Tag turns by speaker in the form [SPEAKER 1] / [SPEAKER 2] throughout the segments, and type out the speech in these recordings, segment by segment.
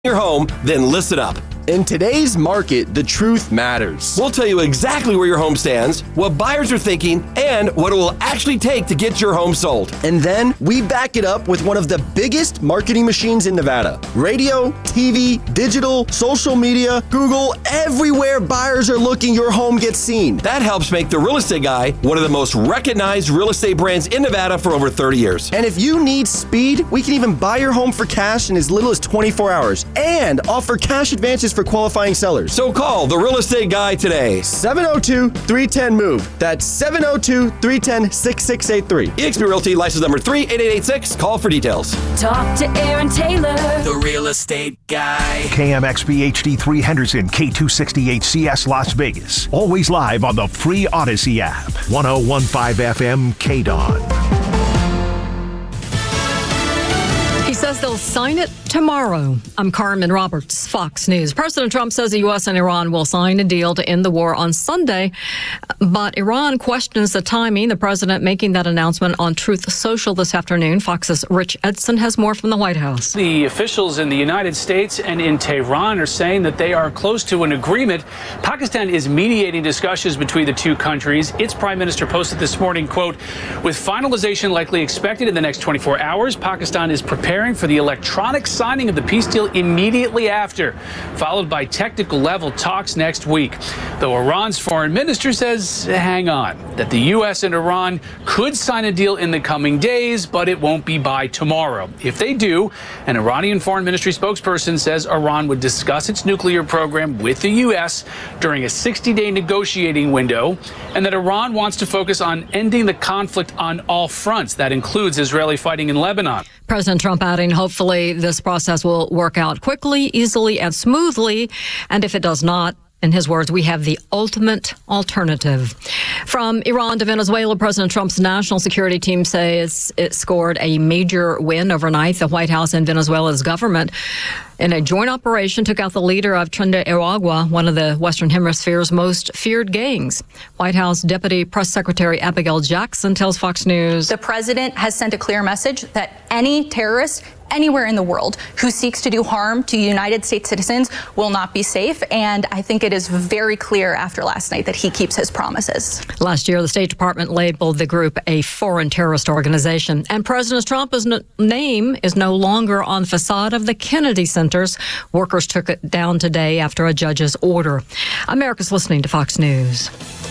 [SPEAKER 1] your home, then listen up.
[SPEAKER 2] In today's market, the truth matters.
[SPEAKER 1] We'll tell you exactly where your home stands, what buyers are thinking, and what it will actually take to get your home sold.
[SPEAKER 2] And then we back it up with one of the biggest marketing machines in Nevada. Radio, TV, digital, social media, Google, everywhere buyers are looking, your home gets seen.
[SPEAKER 1] That helps make The Real Estate Guy one of the most recognized real estate brands in Nevada for over 30 years.
[SPEAKER 2] And if you need speed, we can even buy your home for cash in as little as 24 hours and offer cash advances for qualifying sellers.
[SPEAKER 1] So call The Real Estate Guy today.
[SPEAKER 2] 702-310-MOVE. That's 702-310-6683.
[SPEAKER 1] eXp Realty, license number 38886. Call for details.
[SPEAKER 3] Talk to Aaron Taylor,
[SPEAKER 4] The Real Estate Guy.
[SPEAKER 5] KMXP HD3 Henderson, K268CS Las Vegas. Always live on the free Odyssey app. 1015 FM KDON.
[SPEAKER 6] He says they'll sign it tomorrow. I'm Carmen Roberts, Fox News. President Trump says the U.S. and Iran will sign a deal to end the war on Sunday, but Iran questions the timing. The president making that announcement on Truth Social this afternoon. Fox's Rich Edson has more from the White House.
[SPEAKER 7] The officials in the United States and in Tehran are saying that they are close to an agreement. Pakistan is mediating discussions between the two countries. Its prime minister posted this morning, quote, with finalization likely expected in the next 24 hours, Pakistan is preparing for the electronic signing of the peace deal immediately after, followed by technical level talks next week. Though Iran's foreign minister says, hang on, that the U.S. and Iran could sign a deal in the coming days, but it won't be by tomorrow. If they do, an Iranian foreign ministry spokesperson says Iran would discuss its nuclear program with the U.S. during a 60-day negotiating window, and that Iran wants to focus on ending the conflict on all fronts. That includes Israeli fighting in Lebanon.
[SPEAKER 6] President Trump adding, hopefully this process will work out quickly, easily, and smoothly. And if it does not, in his words, we have the ultimate alternative. From Iran to Venezuela, President Trump's national security team says it scored a major win overnight. The White House and Venezuela's government, in a joint operation, took out the leader of Tren de Aragua, one of the Western Hemisphere's most feared gangs. White House Deputy Press Secretary Abigail Jackson tells Fox News.
[SPEAKER 8] The president has sent a clear message that any terrorist anywhere in the world who seeks to do harm to United States citizens will not be safe. And I think it is very clear after last night that he keeps his promises.
[SPEAKER 6] Last year, the State Department labeled the group a foreign terrorist organization. And President Trump's name is no longer on the facade of the Kennedy Centers. Workers took it down today after a judge's order. America's listening to Fox News.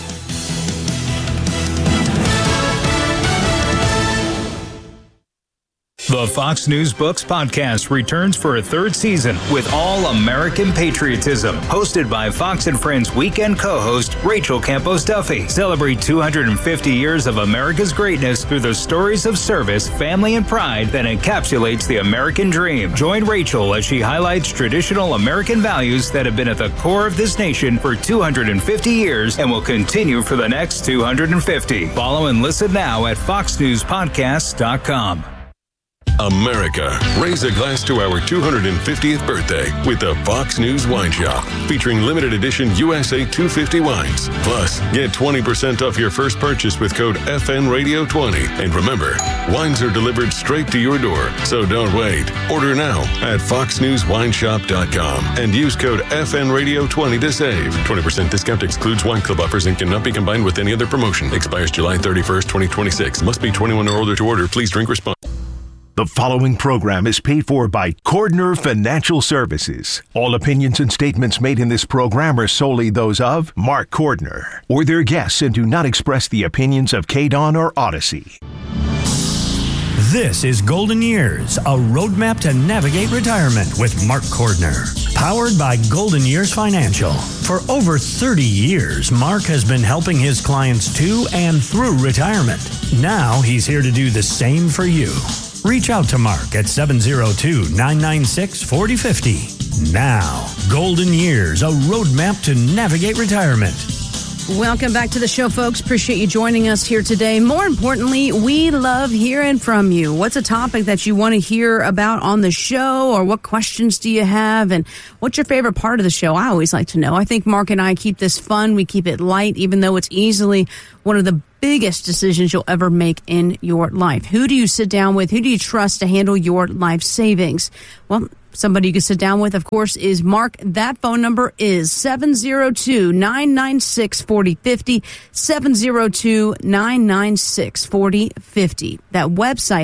[SPEAKER 9] The Fox News Books podcast returns for a third season with all American patriotism. Hosted by Fox and Friends weekend co-host Rachel Campos Duffy. Celebrate 250 years of America's greatness through the stories of service, family, and pride that encapsulates the American dream. Join Rachel as she highlights traditional American values that have been at the core of this nation for 250 years and will continue for the next 250. Follow and listen now at foxnewspodcast.com.
[SPEAKER 10] America, raise a glass to our 250th birthday with the Fox News Wine Shop, featuring limited edition USA 250 wines. Plus, get 20% off your first purchase with code FNRadio20. And remember, wines are delivered straight to your door, so don't wait. Order now at foxnewswineshop.com and use code FNRadio20 to save. 20% discount excludes wine club offers and cannot be combined with any other promotion. Expires July 31st, 2026. Must be 21 or older to order. Please drink responsibly.
[SPEAKER 5] The following program is paid for by Cordner Financial Services. All opinions and statements made in this program are solely those of Mark Cordner or their guests and do not express the opinions of KDON or Odyssey.
[SPEAKER 11] This is Golden Years, a roadmap to navigate retirement with Mark Cordner. Powered by Golden Years Financial. For over 30 years, Mark has been helping his clients to and through retirement. Now he's here to do the same for you. Reach out to Mark at 702-996-4050. Now, Golden Years, a roadmap to navigate retirement.
[SPEAKER 12] Welcome back to the show, folks. Appreciate you joining us here today. More importantly, we love hearing from you. What's a topic that you want to hear about on the show, or what questions do you have, and what's your favorite part of the show? I always like to know. I think Mark and I keep this fun. We keep it light, even though it's easily one of the biggest decisions you'll ever make in your life. Who do you sit down with? Who do you trust to handle your life savings? Well, Somebody you can sit down with, of course, is Mark. That phone number is 702-996-4050, 702-996-4050. That website,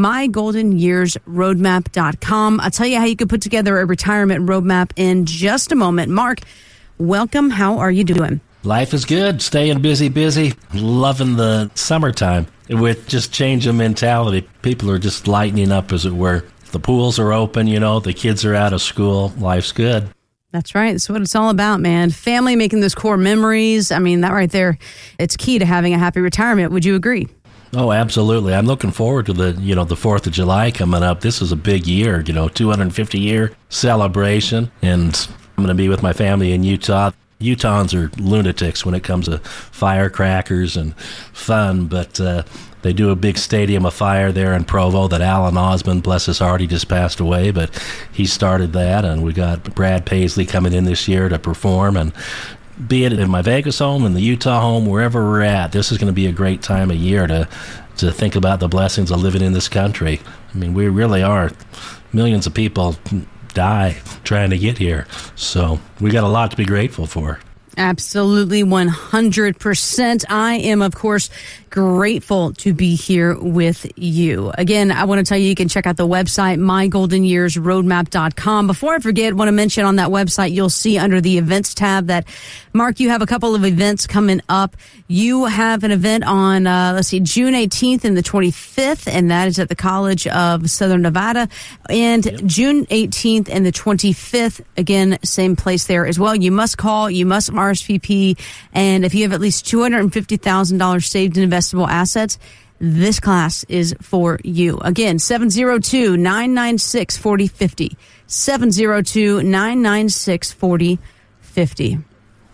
[SPEAKER 12] mygoldenyearsroadmap.com. I'll tell you how you can put together a retirement roadmap in just a moment. Mark, welcome. How are you doing?
[SPEAKER 13] Life is good. Staying busy. Loving the summertime with just change of mentality. People are just lightening up, as it were. The pools are open, the kids are out of school. Life's good.
[SPEAKER 12] That's right. That's what it's all about, man. Family, making those core memories. I mean, that right there, it's key to having a happy retirement. Would you agree?
[SPEAKER 13] Oh, absolutely. I'm looking forward to the 4th of July coming up. This is a big year, 250-year celebration. And I'm going to be with my family in Utah. Utahns are lunatics when it comes to firecrackers and fun, but they do a big stadium of fire there in Provo that Alan Osmond, bless his heart, he just passed away, but he started that, and we got Brad Paisley coming in this year to perform, and be it in my Vegas home, in the Utah home, wherever we're at, this is going to be a great time of year to think about the blessings of living in this country. I mean, we really are. Millions of people die trying to get here. So we got a lot to be grateful for.
[SPEAKER 12] Absolutely, 100%. I am, of course, grateful to be here with you. Again, I want to tell you can check out the website, mygoldenyearsroadmap.com. Before I forget, I want to mention on that website, you'll see under the events tab that, Mark, you have a couple of events coming up. You have an event on, June 18th and the 25th, and that is at the College of Southern Nevada. And June 18th and the 25th, again, same place there as well. You must call, you must RSVP, and if you have at least $250,000 saved in investable assets, this class is for you. Again, 702-996-4050, 702-996-4050.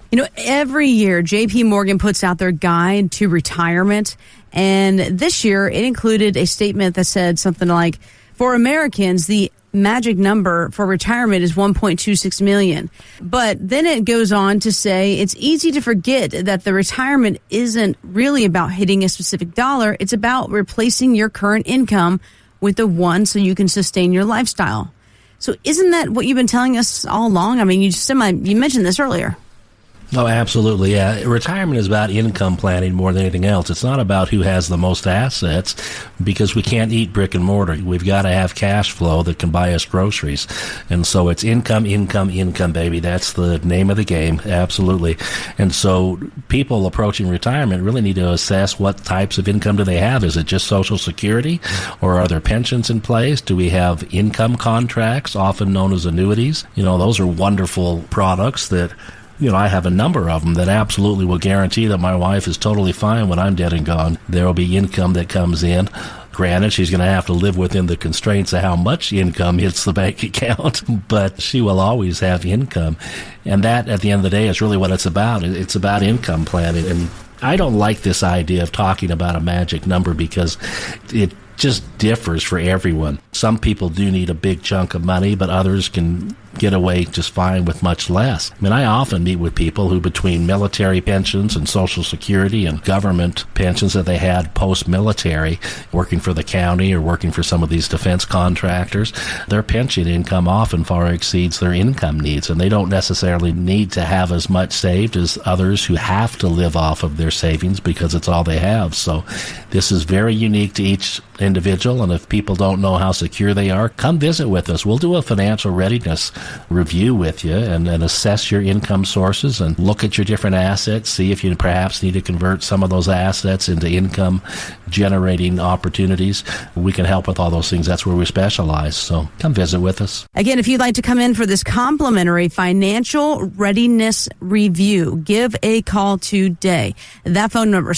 [SPEAKER 12] Every year, J.P. Morgan puts out their guide to retirement, and this year it included a statement that said something like, for Americans, the magic number for retirement is 1.26 million. But then it goes on to say it's easy to forget that the retirement isn't really about hitting a specific dollar. It's about replacing your current income with the one so you can sustain your lifestyle. So isn't that what you've been telling us all along? I mean, you mentioned this earlier.
[SPEAKER 13] Oh, absolutely, yeah. Retirement is about income planning more than anything else. It's not about who has the most assets, because we can't eat brick and mortar. We've got to have cash flow that can buy us groceries. And so it's income, baby. That's the name of the game, absolutely. And so people approaching retirement really need to assess what types of income do they have. Is it just Social Security, or are there pensions in place? Do we have income contracts, often known as annuities? Those are wonderful products that I have a number of them that absolutely will guarantee that my wife is totally fine when I'm dead and gone. There will be income that comes in. Granted, she's going to have to live within the constraints of how much income hits the bank account, but she will always have income. And that, at the end of the day, is really what it's about. It's about income planning. And I don't like this idea of talking about a magic number, because it just differs for everyone. Some people do need a big chunk of money, but others can get away just fine with much less. I mean, I often meet with people who, between military pensions and Social Security and government pensions that they had post-military, working for the county or working for some of these defense contractors, their pension income often far exceeds their income needs, and they don't necessarily need to have as much saved as others who have to live off of their savings because it's all they have. So this is very unique to each individual, and if people don't know how secure they are, come visit with us. We'll do a financial readiness review with you and assess your income sources and look at your different assets, see if you perhaps need to convert some of those assets into income generating opportunities. We can help with all those things. That's where we specialize. So come visit with us.
[SPEAKER 12] Again, if you'd like to come in for this complimentary financial readiness review, give a call today. That phone number,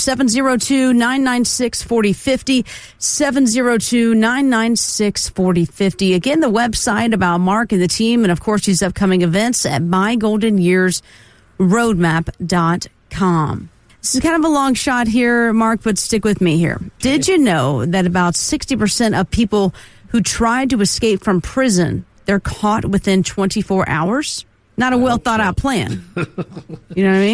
[SPEAKER 12] 702-996-4050, 702-996-4050. Again, the website about Mark and the team, and of course his upcoming events at mygoldenyearsroadmap.com. This is kind of a long shot here, Mark, but stick with me here. Did you know that about 60% of people who tried to escape from prison, they're caught within 24 hours? Not a well thought out plan. You know what I mean?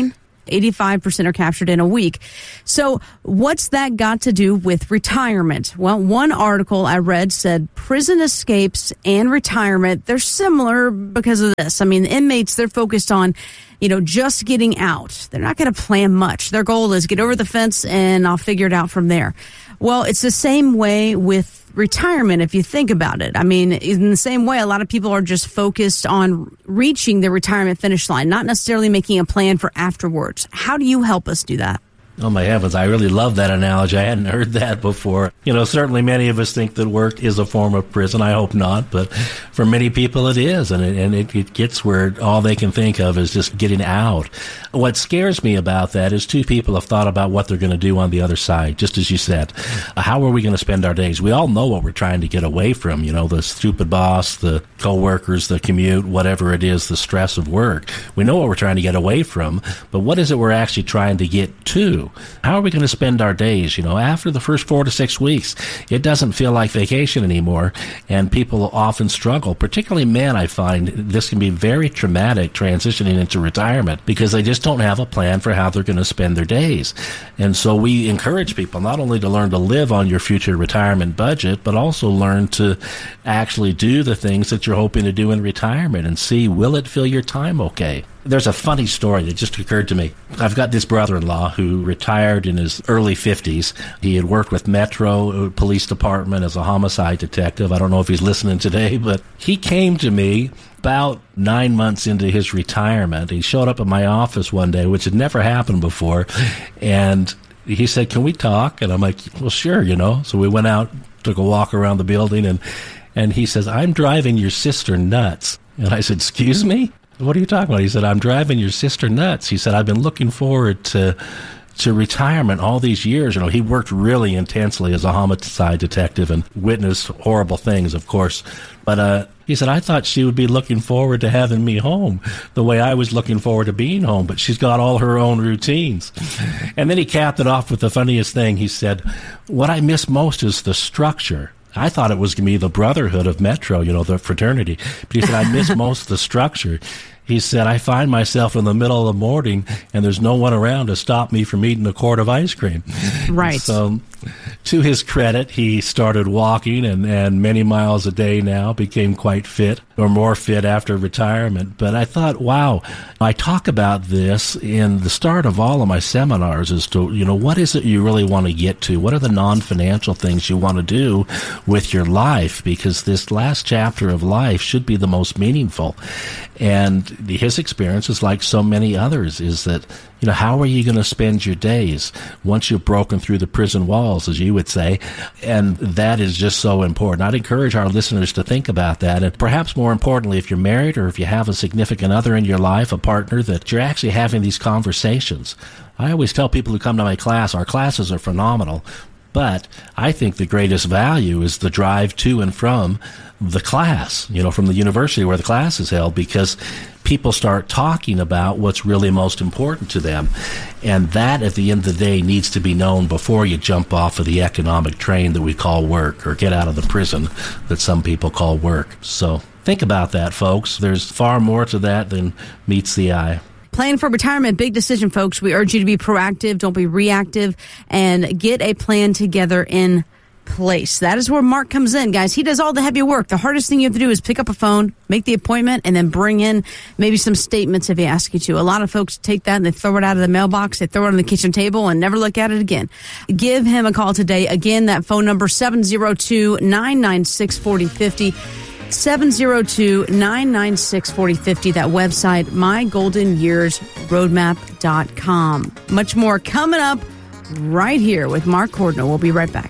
[SPEAKER 12] 85% are captured in a week. So what's that got to do with retirement? Well, one article I read said prison escapes and retirement, they're similar because of this. I mean, the inmates, they're focused on, just getting out. They're not going to plan much. Their goal is get over the fence and I'll figure it out from there. Well, it's the same way with retirement, if you think about it. I mean, in the same way, a lot of people are just focused on reaching the retirement finish line, not necessarily making a plan for afterwards. How do you help us do that?
[SPEAKER 13] Oh, my heavens. I really love that analogy. I hadn't heard that before. Certainly many of us think that work is a form of prison. I hope not. But for many people, it is. And it gets where all they can think of is just getting out. What scares me about that is two people have thought about what they're going to do on the other side, just as you said. How are we going to spend our days? We all know what we're trying to get away from, the stupid boss, the coworkers, the commute, whatever it is, the stress of work. We know what we're trying to get away from, but what is it we're actually trying to get to? How are we going to spend our days? After the first 4 to 6 weeks, it doesn't feel like vacation anymore, and people often struggle, particularly men. I find this can be very traumatic transitioning into retirement because they just don't have a plan for how they're going to spend their days. And so we encourage people not only to learn to live on your future retirement budget, but also learn to actually do the things that you're hoping to do in retirement and see, will it fill your time okay? There's a funny story that just occurred to me. I've got this brother-in-law who retired in his early 50s. He had worked with Metro Police Department as a homicide detective. I don't know if he's listening today, but he came to me about 9 months into his retirement. He showed up at my office one day, which had never happened before, and he said, "Can we talk?" And I'm like, "Well, sure, So we went out, took a walk around the building, and he says, "I'm driving your sister nuts." And I said, "Excuse me? What are you talking about?" He said, "I'm driving your sister nuts." He said, "I've been looking forward to retirement all these years." He worked really intensely as a homicide detective and witnessed horrible things, of course. But he said, "I thought she would be looking forward to having me home the way I was looking forward to being home, but she's got all her own routines." And then he capped it off with the funniest thing. He said, "What I miss most is the structure." I thought it was going to be the brotherhood of Metro, the fraternity. But he said, "I miss most of the structure." He said, "I find myself in the middle of the morning and there's no one around to stop me from eating a quart of ice cream."
[SPEAKER 12] Right.
[SPEAKER 13] So to his credit, he started walking and many miles a day now, became quite fit or more fit after retirement. But I thought, wow, I talk about this in the start of all of my seminars as to, what is it you really want to get to? What are the non-financial things you want to do with your life? Because this last chapter of life should be the most meaningful. And his experience is like so many others, is that, how are you going to spend your days once you've broken through the prison walls, as you would say? And that is just so important. I'd encourage our listeners to think about that. And perhaps more importantly, if you're married or if you have a significant other in your life, a partner, that you're actually having these conversations. I always tell people who come to my class, our classes are phenomenal, but I think the greatest value is the drive to and from the class, from the university where the class is held, because people start talking about what's really most important to them. And that, at the end of the day, needs to be known before you jump off of the economic train that we call work, or get out of the prison that some people call work. So think about that, folks. There's far more to that than meets the eye.
[SPEAKER 12] Plan for retirement, big decision, folks. We urge you to be proactive, don't be reactive, and get a plan together in place. That is where Mark comes in, guys. He does all the heavy work. The hardest thing you have to do is pick up a phone, make the appointment, and then bring in maybe some statements if he asks you to. A lot of folks take that and they throw it out of the mailbox, they throw it on the kitchen table and never look at it again. Give him a call today. Again, that phone number, 702-996-4050. 702-996-4050. That website, mygoldenyearsroadmap.com. Much more coming up right here with Mark Cordner. We'll be right back.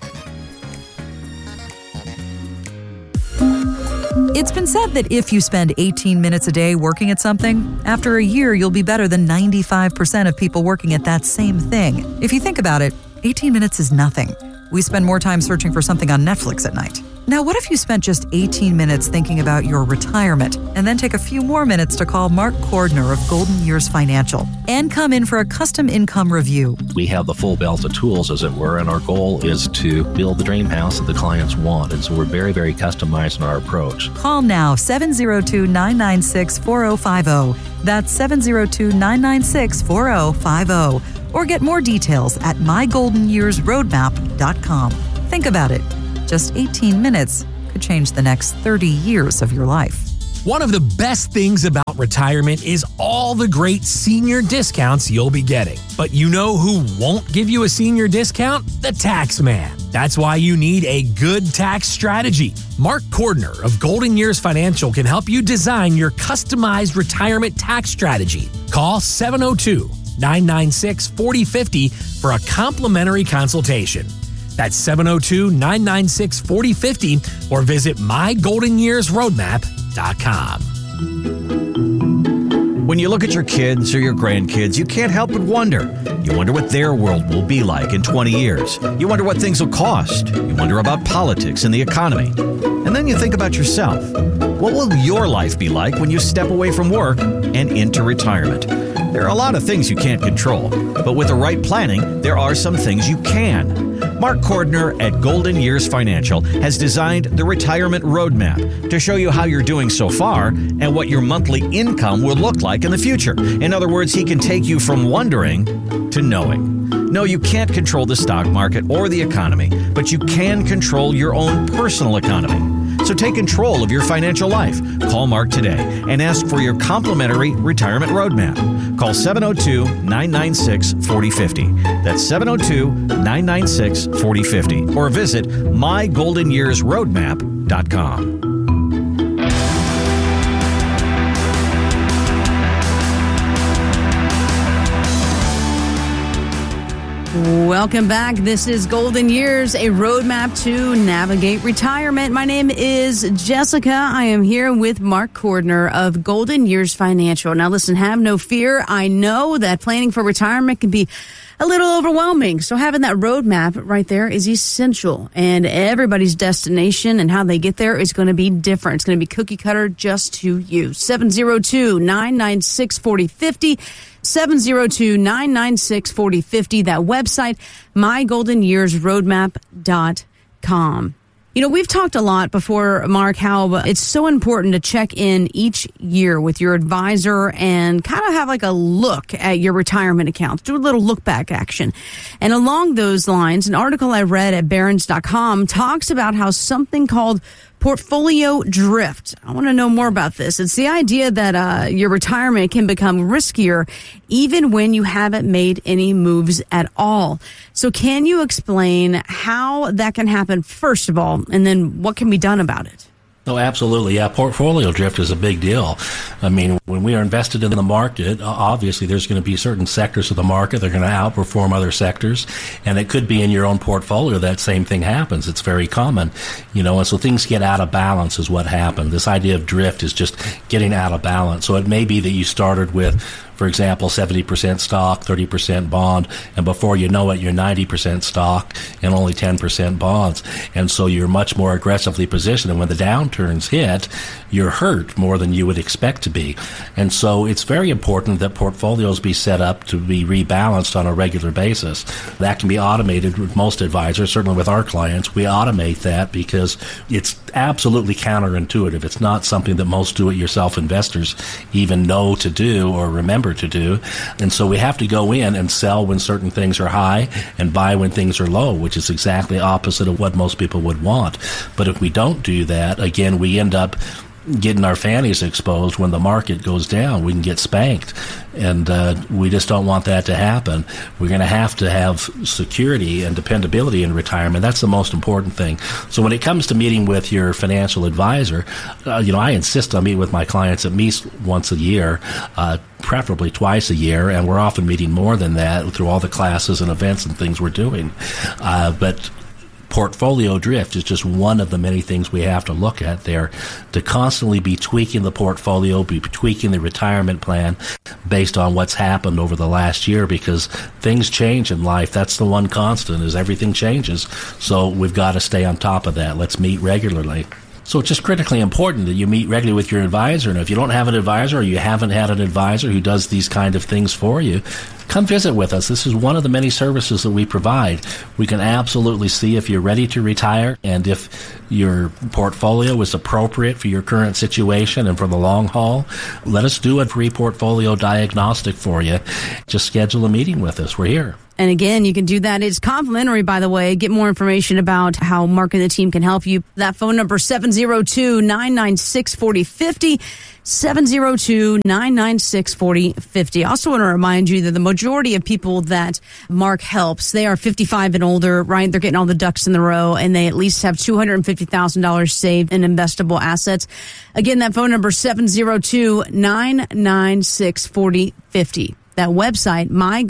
[SPEAKER 14] It's been said that if you spend 18 minutes a day working at something, after a year you'll be better than 95% of people working at that same thing. If you think about it, 18 minutes is nothing. We spend more time searching for something on Netflix at night. Now, what if you spent just 18 minutes thinking about your retirement and then take a few more minutes to call Mark Cordner of Golden Years Financial and come in for a custom income review?
[SPEAKER 13] We have the full belt of tools, as it were, and our goal is to build the dream house that the clients want. And so we're very, very customized in our approach.
[SPEAKER 14] Call now, 702-996-4050. That's 702-996-4050. Or get more details at mygoldenyearsroadmap.com. Think about it. Just 18 minutes could change the next 30 years of your life.
[SPEAKER 15] One of the best things about retirement is all the great senior discounts you'll be getting. But you know who won't give you a senior discount? The tax man. That's why you need a good tax strategy. Mark Cordner of Golden Years Financial can help you design your customized retirement tax strategy. Call 702-996-4050 for a complimentary consultation. That's 702-996-4050 or visit mygoldenyearsroadmap.com.
[SPEAKER 16] When you look at your kids or your grandkids, you can't help but wonder. You wonder what their world will be like in 20 years. You wonder what things will cost. You wonder about politics and the economy. And then you think about yourself. What will your life be like when you step away from work and into retirement? There are a lot of things you can't control, but with the right planning, there are some things you can. Mark Cordner at Golden Years Financial has designed the Retirement Roadmap to show you how you're doing so far and what your monthly income will look like in the future. In other words, he can take you from wondering to knowing. No, you can't control the stock market or the economy, but you can control your own personal economy. So take control of your financial life. Call Mark today and ask for your complimentary retirement roadmap. Call 702-996-4050. That's 702-996-4050. Or visit mygoldenyearsroadmap.com.
[SPEAKER 12] Welcome back. This is Golden Years, a roadmap to navigate retirement. My name is Jessica. I am here with Mark Cordner of Golden Years Financial. Now, listen, have no fear. I know that planning for retirement can be a little overwhelming. So having that roadmap right there is essential. And everybody's destination and how they get there is going to be different. It's going to be cookie cutter just to you. 702-996-4050. 702-996-4050. That website, mygoldenyearsroadmap.com. You know, we've talked a lot before, Mark, how it's so important to check in each year with your advisor and kind of have like a look at your retirement accounts, do a little look back action. And along those lines, an article I read at Barron's.com talks about how something called portfolio drift. I want to know more about this. It's the idea that your retirement can become riskier even when you haven't made any moves at all. So can you explain how that can happen, first of all, and then what can be done about it?
[SPEAKER 13] Oh, absolutely. Yeah, portfolio drift is a big deal. I mean, when we are invested in the market, obviously there's going to be certain sectors of the market that are going to outperform other sectors, and it could be in your own portfolio that same thing happens. It's very common, and so things get out of balance is what happened. This idea of drift is just getting out of balance. So it may be that you started with, for example, 70% stock, 30% bond, and before you know it, you're 90% stock and only 10% bonds. And so you're much more aggressively positioned. And when the downturns hit, you're hurt more than you would expect to be. And so it's very important that portfolios be set up to be rebalanced on a regular basis. That can be automated with most advisors, certainly with our clients. We automate that because it's absolutely counterintuitive. It's not something that most do-it-yourself investors even know to do or remember to do. And so we have to go in and sell when certain things are high and buy when things are low, which is exactly opposite of what most people would want. But if we don't do that, again, we end up getting our fannies exposed when the market goes down. We can get spanked, and we just don't want that to happen. We're going to have security and dependability in retirement. That's the most important thing. So when it comes to meeting with your financial advisor, I insist on meeting with my clients at least once a year, preferably twice a year, and we're often meeting more than that through all the classes and events and things we're doing. But portfolio drift is just one of the many things we have to look at there, to constantly be tweaking the portfolio, be tweaking the retirement plan based on what's happened over the last year, because things change in life. That's the one constant, is everything changes. So we've got to stay on top of that. Let's meet regularly. So it's just critically important that you meet regularly with your advisor. And if you don't have an advisor, or you haven't had an advisor who does these kind of things for you, come visit with us. This is one of the many services that we provide. We can absolutely see if you're ready to retire and if your portfolio is appropriate for your current situation and for the long haul. Let us do a free portfolio diagnostic for you. Just schedule a meeting with us. We're here.
[SPEAKER 12] And again, you can do that. It's complimentary, by the way. Get more information about how Mark and the team can help you. That phone number, 702-996-4050. 702-996-4050. I also want to remind you that the majority of people that Mark helps, they are 55 and older, right? They're getting all the ducks in the row, and they at least have $250,000 saved in investable assets. Again, that phone number, 702-996-4050. That website,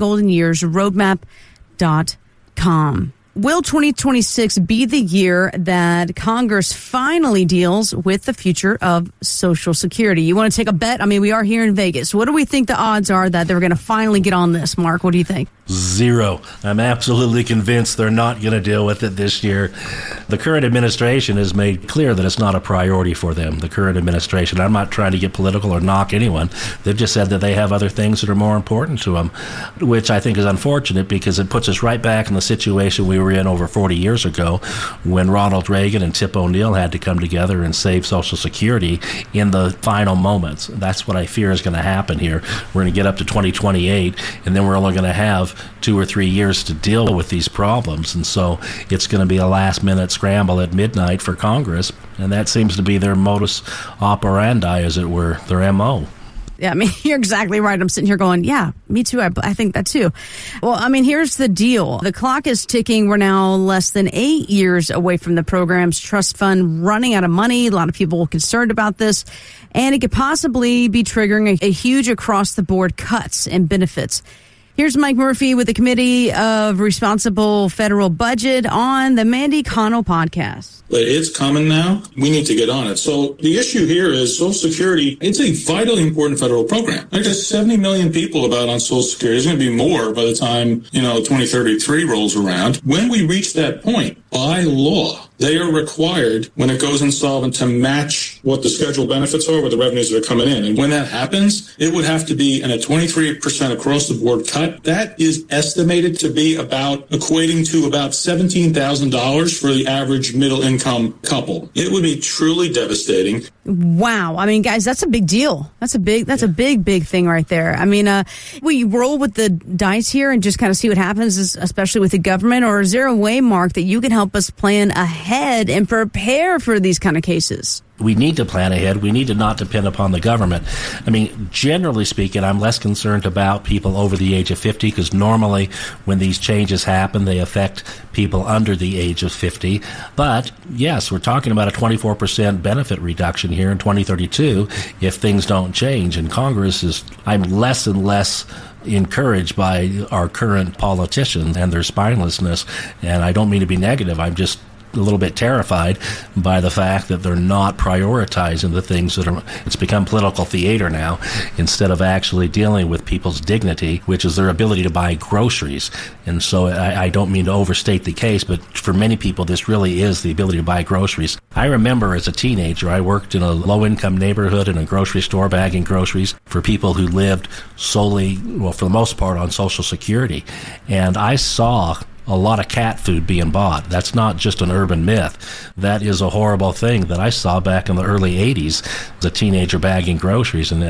[SPEAKER 12] mygoldenyearsroadmap.com. Will 2026 be the year that Congress finally deals with the future of Social Security? You want to take a bet? I mean, we are here in Vegas. What do we think the odds are that they're going to finally get on this, Mark? What do you think?
[SPEAKER 13] 0. I'm absolutely convinced they're not going to deal with it this year. The current administration has made clear that it's not a priority for them, the current administration. I'm not trying to get political or knock anyone. They've just said that they have other things that are more important to them, which I think is unfortunate because it puts us right back in the situation we were in over 40 years ago when Ronald Reagan and Tip O'Neill had to come together and save Social Security in the final moments. That's what I fear is going to happen here. We're going to get up to 2028, and then we're only going to have 2 or 3 years to deal with these problems. And so it's going to be a last-minute scramble at midnight for Congress, and that seems to be their modus operandi, as it were, their MO.
[SPEAKER 12] Yeah, I mean, you're exactly right. I'm sitting here going, yeah, me too. I think that too. Well, I mean, here's the deal. The clock is ticking. We're now less than 8 years away from the program's trust fund running out of money. A lot of people are concerned about this, and it could possibly be triggering a huge across-the-board cuts in benefits. Here's Mike Murphy with the Committee of Responsible Federal Budget on the Mandy Connell podcast.
[SPEAKER 17] But it's coming now. We need to get on it. So the issue here is Social Security. It's a vitally important federal program. There's 70 million people about on Social Security. There's going to be more by the time, 2033 rolls around. When we reach that point, by law, they are required, when it goes insolvent, to match what the scheduled benefits are with the revenues that are coming in. And when that happens, it would have to be in a 23% across the board cut. That is estimated to be equating to about $17,000 for the average middle income couple. It would be truly devastating.
[SPEAKER 12] Wow. I mean, guys, that's a big deal. That's a big thing right there. I mean, we roll with the dice here and just kind of see what happens, especially with the government, or is there a way, Mark, that you can help us plan ahead and prepare for these kind of cases?
[SPEAKER 13] We need to plan ahead. We need to not depend upon the government. I mean, generally speaking, I'm less concerned about people over the age of 50 because normally when these changes happen, they affect people under the age of 50. But yes, we're talking about a 24% benefit reduction here in 2032 if things don't change. And I'm less and less encouraged by our current politicians and their spinelessness. And I don't mean to be negative. I'm just a little bit terrified by the fact that they're not prioritizing the things that it's become political theater now instead of actually dealing with people's dignity, which is their ability to buy groceries. And so I don't mean to overstate the case, but for many people, this really is the ability to buy groceries. I remember as a teenager, I worked in a low-income neighborhood in a grocery store bagging groceries for people who lived solely, well, for the most part, on Social Security. And I saw a lot of cat food being bought. That's not just an urban myth. That is a horrible thing that I saw back in the early 80s as a teenager bagging groceries. And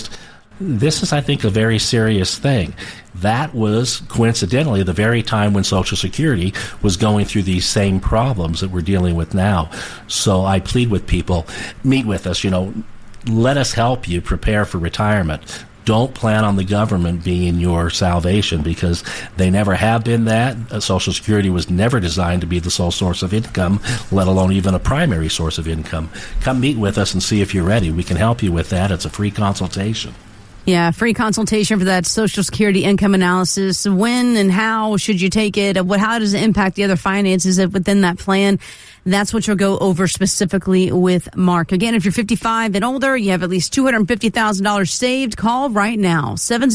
[SPEAKER 13] this is, I think, a very serious thing. That was coincidentally the very time when Social Security was going through these same problems that we're dealing with now. So I plead with people, meet with us, let us help you prepare for retirement. Don't plan on the government being your salvation because they never have been that. Social Security was never designed to be the sole source of income, let alone even a primary source of income. Come meet with us and see if you're ready. We can help you with that. It's a free consultation.
[SPEAKER 12] Yeah, free consultation for that Social Security income analysis. When and how should you take it? How does it impact the other finances within that plan? That's what you'll go over specifically with Mark. Again, if you're 55 and older, you have at least $250,000 saved, call right now.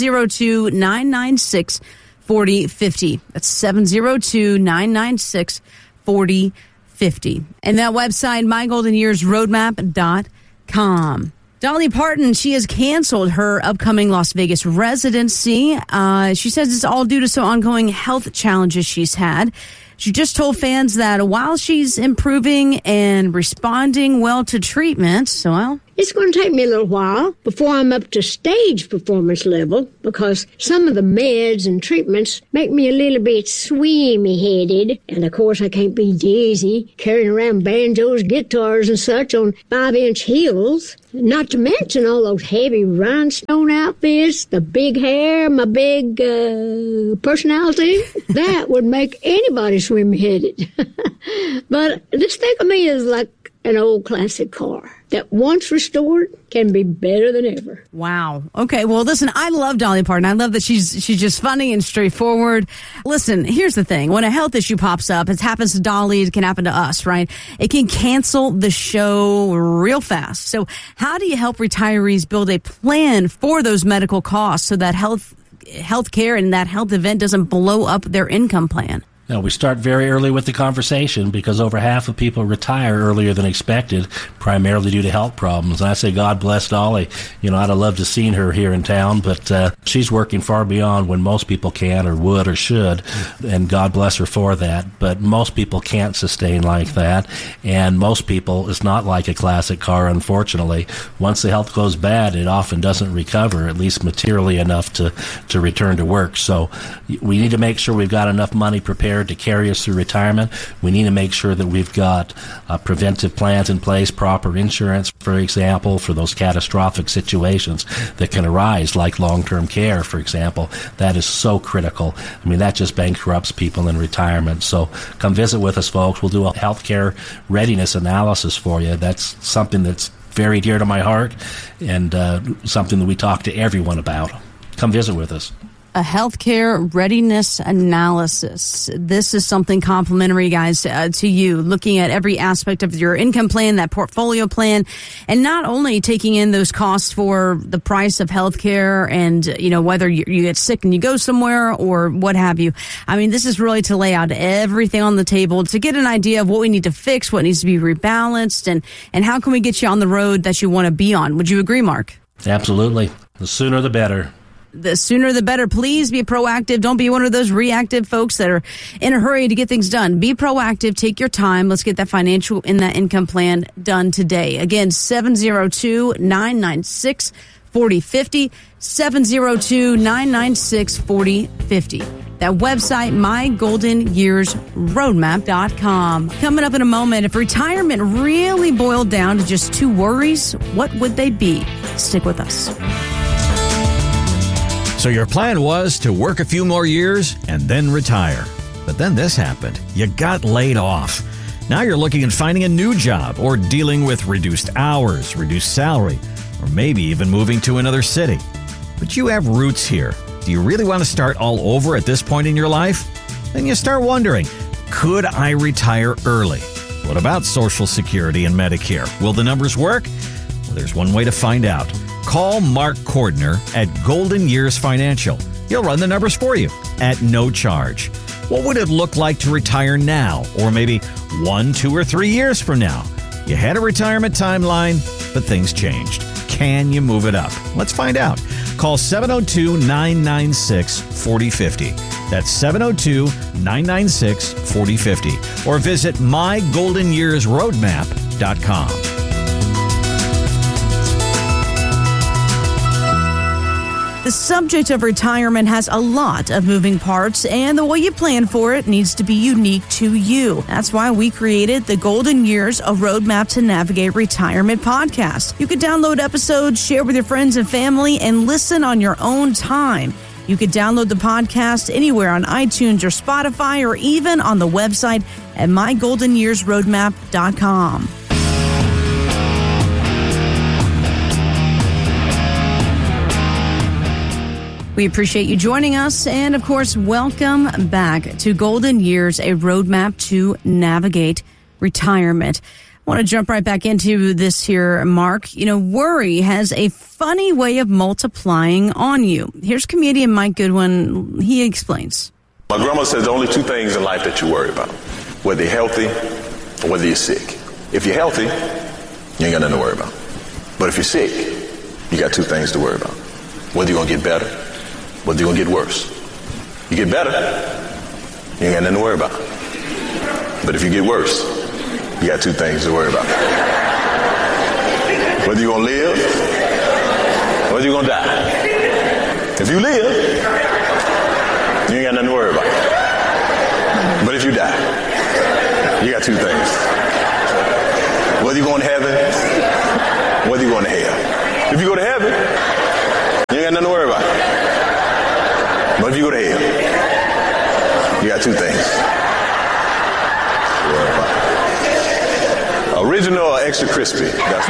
[SPEAKER 12] 702-996-4050. That's 702-996-4050. And that website, mygoldenyearsroadmap.com. Dolly Parton, she has canceled her upcoming Las Vegas residency. She says it's all due to some ongoing health challenges she's had. She just told fans that while she's improving and responding well to treatment,
[SPEAKER 18] it's going to take me a little while before I'm up to stage performance level because some of the meds and treatments make me a little bit swimmy-headed. And, of course, I can't be dizzy carrying around banjos, guitars, and such on 5-inch heels. Not to mention all those heavy rhinestone outfits, the big hair, my big personality. That would make anybody swimmy-headed. But just think of me as like an old classic car that once restored can be better than ever.
[SPEAKER 12] Wow. Okay. Well, listen, I love Dolly Parton. I love that she's just funny and straightforward. Listen, here's the thing. When a health issue pops up, it happens to Dolly, it can happen to us, right? It can cancel the show real fast. So how do you help retirees build a plan for those medical costs so that health care and that health event doesn't blow up their income plan?
[SPEAKER 13] No, we start very early with the conversation because over half of people retire earlier than expected, primarily due to health problems. And I say, God bless Dolly. I'd have loved to have seen her here in town, but she's working far beyond when most people can or would or should, and God bless her for that. But most people can't sustain like that, and most people, it's not like a classic car, unfortunately. Once the health goes bad, it often doesn't recover, at least materially enough to return to work. So we need to make sure we've got enough money prepared to carry us through retirement. We need to make sure that we've got preventive plans in place, proper insurance, for example, for those catastrophic situations that can arise, like long-term care, for example. That is so critical. I mean, that just bankrupts people in retirement. So come visit with us, folks. We'll do a healthcare readiness analysis for you. That's something that's very dear to my heart and something that we talk to everyone about. Come visit with us.
[SPEAKER 12] A healthcare readiness analysis. This is something complimentary, guys, to you, looking at every aspect of your income plan, that portfolio plan, and not only taking in those costs for the price of healthcare and, whether you get sick and you go somewhere or what have you. I mean, this is really to lay out everything on the table to get an idea of what we need to fix, what needs to be rebalanced, and how can we get you on the road that you want to be on. Would you agree, Mark?
[SPEAKER 13] Absolutely. The sooner the better.
[SPEAKER 12] The sooner the better. Please be proactive. Don't be one of those reactive folks that are in a hurry to get things done. Be proactive. Take your time. Let's get that financial and that income plan done today. Again, 702-996-4050. 702-996-4050. That website, mygoldenyearsroadmap.com. Coming up in a moment, if retirement really boiled down to just two worries, what would they be? Stick with us.
[SPEAKER 16] So your plan was to work a few more years and then retire. But then this happened. You got laid off. Now you're looking at finding a new job or dealing with reduced hours, reduced salary, or maybe even moving to another city. But you have roots here. Do you really want to start all over at this point in your life? Then you start wondering, could I retire early? What about Social Security and Medicare? Will the numbers work? Well, there's one way to find out. Call Mark Cordner at Golden Years Financial. He'll run the numbers for you at no charge. What would it look like to retire now, or maybe 1, 2, or 3 years from now? You had a retirement timeline, but things changed. Can you move it up? Let's find out. Call 702-996-4050. That's 702-996-4050. Or visit mygoldenyearsroadmap.com.
[SPEAKER 12] The subject of retirement has a lot of moving parts, and the way you plan for it needs to be unique to you. That's why we created the Golden Years, a Roadmap to Navigate Retirement podcast. You can download episodes, share with your friends and family, and listen on your own time. You can download the podcast anywhere on iTunes or Spotify, or even on the website at mygoldenyearsroadmap.com. We appreciate you joining us. And, of course, welcome back to Golden Years, a roadmap to navigate retirement. I want to jump right back into this here, Mark. Worry has a funny way of multiplying on you. Here's comedian Mike Goodwin. He explains.
[SPEAKER 19] My grandma says there are only two things in life that you worry about, whether you're healthy or whether you're sick. If you're healthy, you ain't got nothing to worry about. But if you're sick, you got two things to worry about. Whether you're going to get better, whether you're going to get worse. You get better, you ain't got nothing to worry about. But if you get worse, you got two things to worry about. Whether you're going to live, or whether you're going to die. If you live, you ain't got nothing to worry about. But if you die, you got two things. Whether you're going to heaven, whether you're going to hell. If you go to heaven, you ain't got nothing to worry about. But if you go to hell, you got two things to worry about. Original or extra crispy?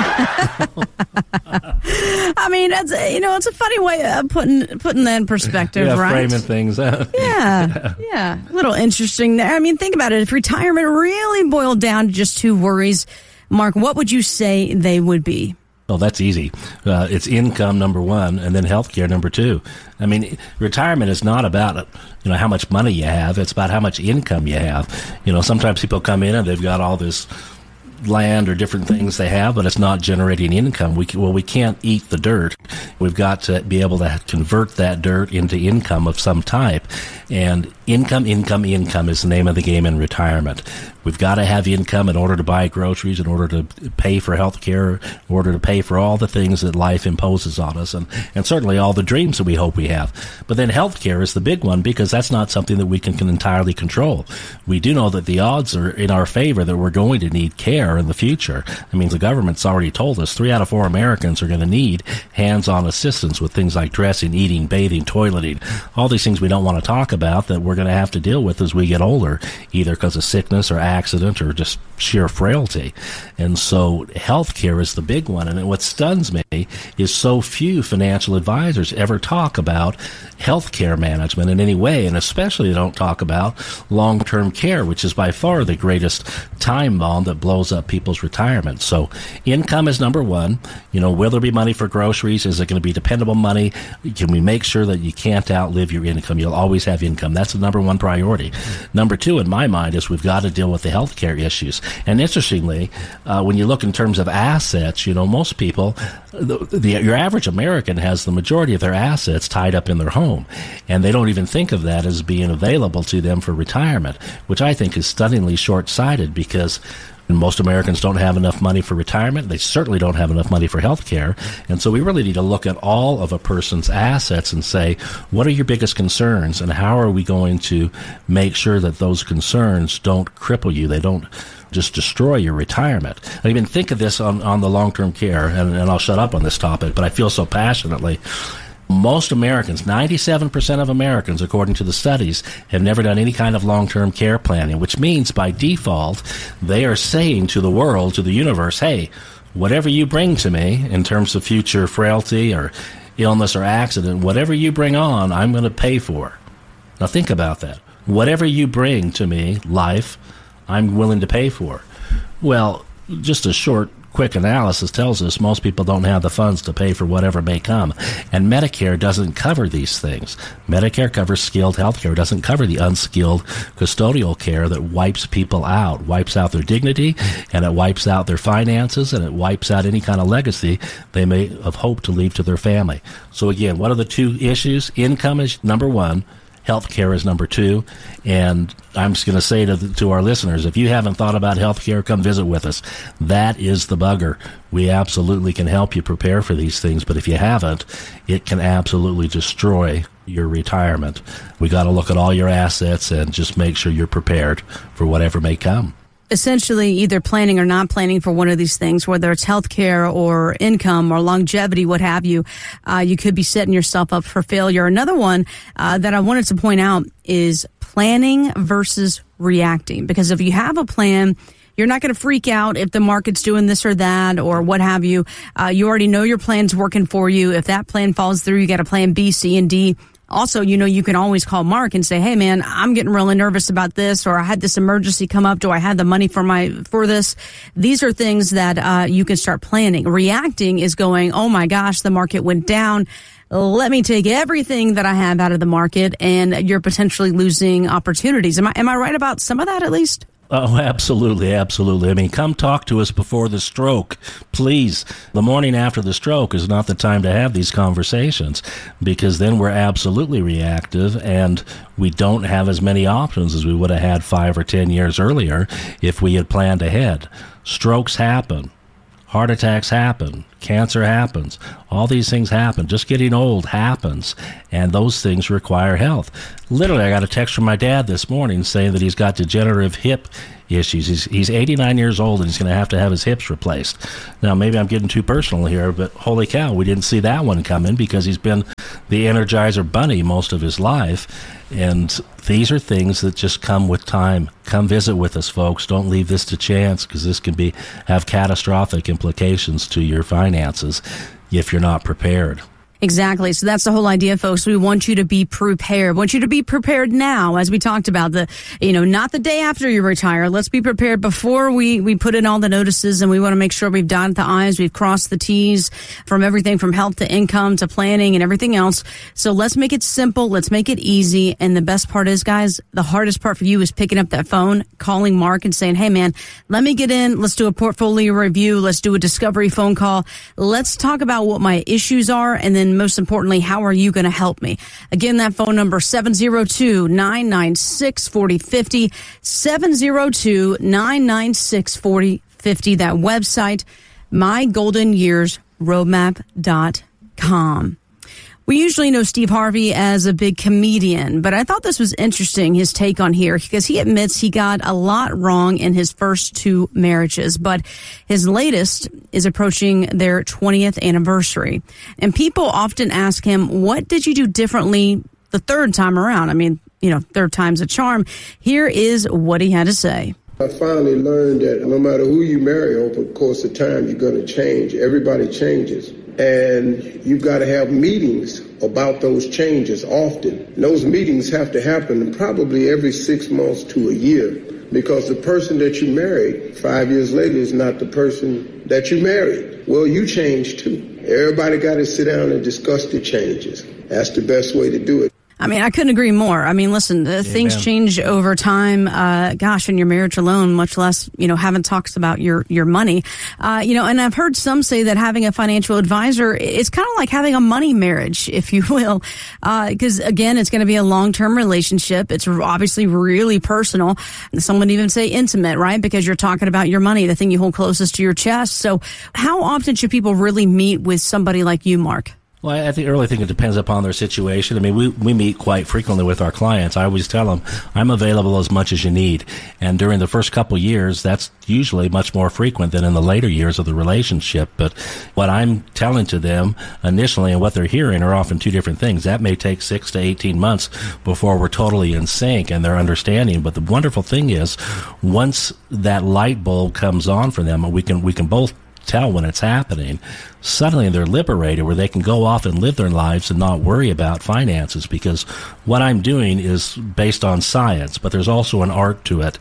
[SPEAKER 12] I mean, that's, it's a funny way of putting that in perspective, right?
[SPEAKER 13] Framing things out.
[SPEAKER 12] Yeah. A little interesting there. I mean, think about it. If retirement really boiled down to just two worries, Mark, what would you say they would be?
[SPEAKER 13] Oh, that's easy. It's income, number one, and then healthcare, number two. I mean, retirement is not about, how much money you have. It's about how much income you have. Sometimes people come in and they've got all this land or different things they have, but it's not generating income. We can't eat the dirt. We've got to be able to convert that dirt into income of some type. And income is the name of the game in retirement. We've got to have income in order to buy groceries, in order to pay for health care, in order to pay for all the things that life imposes on us, and certainly all the dreams that we hope we have. But then health care is the big one, because that's not something that we can entirely control. We do know that the odds are in our favor that we're going to need care in the future. I mean, the government's already told us 3 out of 4 Americans are going to need hands-on assistance with things like dressing, eating, bathing, toileting, all these things we don't want to talk about that we're going to have to deal with as we get older, either because of sickness or accident or just sheer frailty. And so healthcare is the big one. And what stuns me is so few financial advisors ever talk about healthcare management in any way, and especially they don't talk about long-term care, which is by far the greatest time bomb that blows up people's retirement. So income is number one. Will there be money for groceries? Is it going to be dependable money? Can we make sure that you can't outlive your income? You'll always have income. That's the number one priority. Number two, in my mind, is we've got to deal with the healthcare issues. And interestingly, when you look in terms of assets, most people, your average American has the majority of their assets tied up in their home. And they don't even think of that as being available to them for retirement, which I think is stunningly short-sighted, because most Americans don't have enough money for retirement. They certainly don't have enough money for health care. And so we really need to look at all of a person's assets and say, what are your biggest concerns, and how are we going to make sure that those concerns don't cripple you? They don't just destroy your retirement. I even think of this on the long-term care, and I'll shut up on this topic, but I feel so passionately. Most Americans, 97% of Americans, according to the studies, have never done any kind of long-term care planning, which means by default, they are saying to the world, to the universe, hey, whatever you bring to me in terms of future frailty or illness or accident, whatever you bring on, I'm going to pay for. Now think about that. Whatever you bring to me, life, I'm willing to pay for. Well, just a short, quick analysis tells us most people don't have the funds to pay for whatever may come. And Medicare doesn't cover these things. Medicare covers skilled health care. It doesn't cover the unskilled custodial care that wipes people out, wipes out their dignity, and it wipes out their finances, and it wipes out any kind of legacy they may have hoped to leave to their family. So again, what are the two issues? Income is number one. Healthcare is number two, and I'm just going to say to our listeners, if you haven't thought about healthcare, come visit with us. That is the bugger. We absolutely can help you prepare for these things, but if you haven't, it can absolutely destroy your retirement. We got to look at all your assets and just make sure you're prepared for whatever may come.
[SPEAKER 12] Essentially, either planning or not planning for one of these things, whether it's healthcare or income or longevity, what have you, you could be setting yourself up for failure. Another one that I wanted to point out is planning versus reacting. Because if you have a plan, you're not going to freak out if the market's doing this or that or what have you. You already know your plan's working for you. If that plan falls through, you got a plan B, C, and D. Also, you can always call Mark and say, hey, man, I'm getting really nervous about this, or I had this emergency come up. Do I have the money for this? These are things that you can start planning. Reacting is going, oh, my gosh, the market went down. Let me take everything that I have out of the market, and you're potentially losing opportunities. Am I right about some of that at least?
[SPEAKER 13] Oh, absolutely, absolutely. I mean, come talk to us before the stroke, please. The morning after the stroke is not the time to have these conversations, because then we're absolutely reactive and we don't have as many options as we would have had 5 or 10 years earlier if we had planned ahead. Strokes happen. Heart attacks happen. Cancer happens. All these things happen. Just getting old happens. And those things require health. Literally, I got a text from my dad this morning saying that he's got degenerative hip issues. He's 89 years old and he's going to have his hips replaced. Now, maybe I'm getting too personal here, but holy cow, we didn't see that one coming because he's been the Energizer Bunny most of his life. And these are things that just come with time. Come visit with us, folks. Don't leave this to chance, because this can have catastrophic implications to your finances if you're not prepared.
[SPEAKER 12] Exactly. So that's the whole idea, folks. We want you to be prepared. We want you to be prepared now, as we talked about, not the day after you retire. Let's be prepared before we put in all the notices, and we want to make sure we've dotted the I's, we've crossed the T's, from everything from health to income to planning and everything else. So let's make it simple. Let's make it easy. And the best part is, guys, the hardest part for you is picking up that phone, calling Mark and saying, hey, man, let me get in. Let's do a portfolio review. Let's do a discovery phone call. Let's talk about what my issues are, and then most importantly, how are you going to help me? Again, that phone number, 702-996-4050, 702-996-4050. That website, mygoldenyearsroadmap.com. We usually know Steve Harvey as a big comedian, but I thought this was interesting, his take on here, because he admits he got a lot wrong in his first 2 marriages, but his latest is approaching their 20th anniversary. And people often ask him, what did you do differently the third time around? I mean, third time's a charm. Here is what he had to say.
[SPEAKER 20] I finally learned that no matter who you marry over the course of time, you're going to change. Everybody changes. And you've got to have meetings about those changes often. Those meetings have to happen probably every 6 months to a year, because the person that you married 5 years later is not the person that you married. Well, you changed too. Everybody got to sit down and discuss the changes. That's the best way to do it.
[SPEAKER 12] I mean, I couldn't agree more. I mean, listen, things change over time. In your marriage alone, much less, having talks about your money. And I've heard some say that having a financial advisor is kind of like having a money marriage, if you will. Because again, it's going to be a long-term relationship. It's obviously really personal. Some would even say intimate, right? Because you're talking about your money, the thing you hold closest to your chest. So how often should people really meet with somebody like you, Mark?
[SPEAKER 13] Well, I really think it depends upon their situation. I mean, we meet quite frequently with our clients. I always tell them, I'm available as much as you need. And during the first couple years, that's usually much more frequent than in the later years of the relationship. But what I'm telling to them initially and what they're hearing are often 2 different things. That may take 6 to 18 months before we're totally in sync and they're understanding. But the wonderful thing is, once that light bulb comes on for them, we can both tell when it's happening, suddenly they're liberated where they can go off and live their lives and not worry about finances, because what I'm doing is based on science, but there's also an art to it.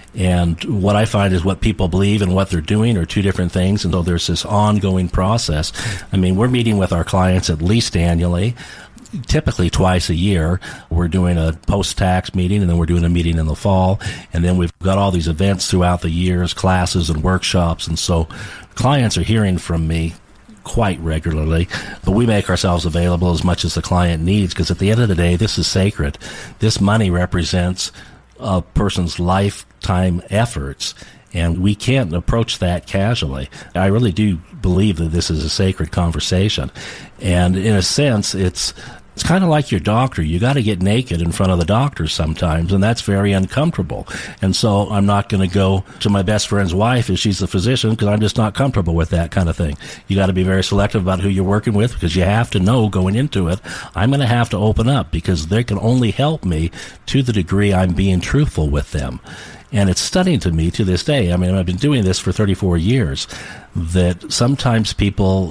[SPEAKER 13] And what I find is what people believe and what they're doing are 2 different things. And so there's this ongoing process. I mean, we're meeting with our clients at least annually, typically twice a year. We're doing a post-tax meeting, and then we're doing a meeting in the fall. And then we've got all these events throughout the years, classes and workshops. And so clients are hearing from me quite regularly, but we make ourselves available as much as the client needs, because at the end of the day, this is sacred. This money represents a person's lifetime efforts, and we can't approach that casually. I really do believe that this is a sacred conversation. And in a sense, it's kind of like your doctor. You got to get naked in front of the doctor sometimes, and that's very uncomfortable. And so I'm not going to go to my best friend's wife if she's a physician, because I'm just not comfortable with that kind of thing. You got to be very selective about who you're working with, because you have to know going into it, I'm going to have to open up, because they can only help me to the degree I'm being truthful with them. And it's stunning to me to this day. I mean, I've been doing this for 34 years, that sometimes people